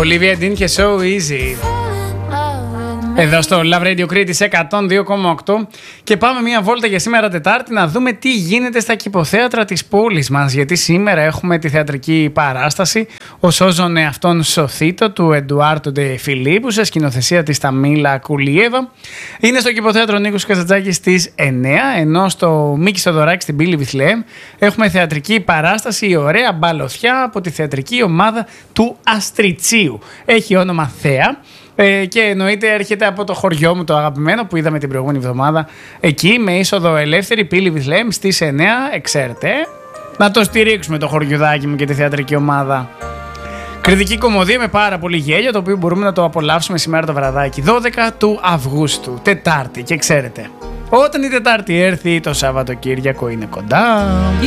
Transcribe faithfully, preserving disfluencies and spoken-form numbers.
Olivia Dean και So Easy. Εδώ στο Love Radio Κρήτης εκατόν δύο κόμμα οκτώ και πάμε μια βόλτα για σήμερα Τετάρτη να δούμε τι γίνεται στα κηποθέατρα της πόλης μας, γιατί σήμερα έχουμε τη θεατρική παράσταση «Ο σώζον εαυτόν σωθήτο» του Εντουάρτο Ντε Φιλίππου σε σκηνοθεσία της Ταμίλα Κουλίεβα. Είναι στο κηποθέατρο Νίκος Καζαντζάκης στις εννιά, ενώ στο Μίκη Θοδωράκη στην Πύλη Βιθλεέμ έχουμε θεατρική παράσταση «Η ωραία μπαλωθιά» από τη θεατρική ομάδα του Αστριτσίου. Έχει όνομα Θέα. Ε, και εννοείται έρχεται από το χωριό μου το αγαπημένο που είδαμε την προηγούμενη εβδομάδα εκεί με είσοδο ελεύθερη, Πύλη Βιθλεέμ στις εννιά, εξέρτε. Να το στηρίξουμε το χωριουδάκι μου και τη θεατρική ομάδα. Κριτική κωμωδία με πάρα πολύ γέλιο, το οποίο μπορούμε να το απολαύσουμε σήμερα το βραδάκι δώδεκα του Αυγούστου, Τετάρτη, και ξέρετε, όταν η Τετάρτη έρθει το Σαββατοκύριακο είναι κοντά.